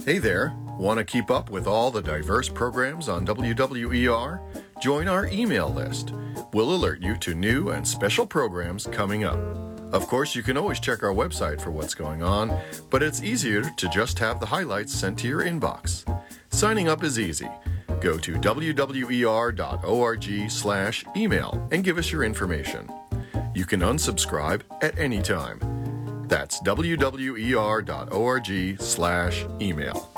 Hey there! Want to keep up with all the diverse programs on WWER? Join our email list. We'll alert you to new and special programs coming up. Of course, you can always check our website for what's going on, but it's easier to just have the highlights sent to your inbox. Signing up is easy. Go to wwer.org/email and give us your information. You can unsubscribe at any time. That's wwer.org/email.